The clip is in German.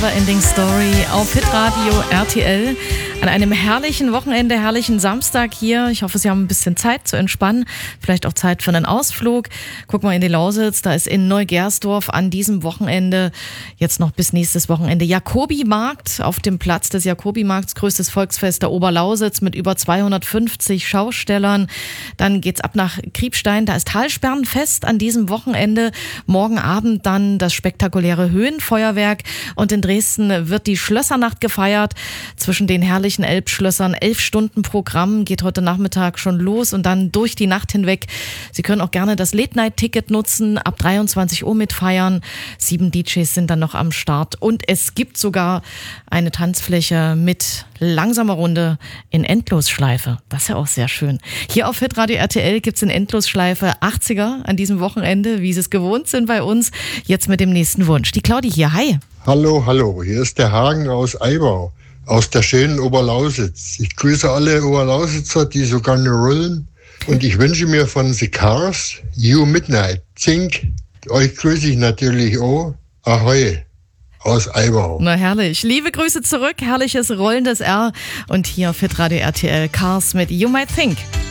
Ending Story auf Hitradio RTL an einem herrlichen Wochenende, herrlichen Samstag hier. Ich hoffe, Sie haben ein bisschen Zeit zu entspannen, vielleicht auch Zeit für einen Ausflug. Guck mal in die Lausitz, da ist in Neugersdorf an diesem Wochenende, jetzt noch bis nächstes Wochenende, Jakobimarkt auf dem Platz des Jakobimarkts, größtes Volksfest der Oberlausitz mit über 250 Schaustellern. Dann geht's ab nach Kriebstein, da ist Talsperrenfest an diesem Wochenende. Morgen Abend dann das spektakuläre Höhenfeuerwerk und in Dresden wird die Schlössernacht gefeiert zwischen den herrlichen Elbschlössern. 11 Stunden Programm geht heute Nachmittag schon los und dann durch die Nacht hinweg. Sie können auch gerne das Late-Night-Ticket nutzen, ab 23 Uhr mitfeiern. 7 DJs sind dann noch am Start und es gibt sogar eine Tanzfläche mit langsamer Runde in Endlosschleife. Das ist ja auch sehr schön. Hier auf Hitradio RTL gibt's in Endlosschleife 80er an diesem Wochenende, wie Sie es gewohnt sind bei uns. Jetzt mit dem nächsten Wunsch. Die Claudi hier, hi. Hallo, hallo, hier ist der Hagen aus Eibau, aus der schönen Oberlausitz. Ich grüße alle Oberlausitzer, die so gerne rollen. Und ich wünsche mir von The Cars, You Midnight, Zink. Euch grüße ich natürlich auch. Ahoi, aus Eibau. Na herrlich. Liebe Grüße zurück, herrliches rollendes R. Und hier auf Hitradio RTL Cars mit You Might Think.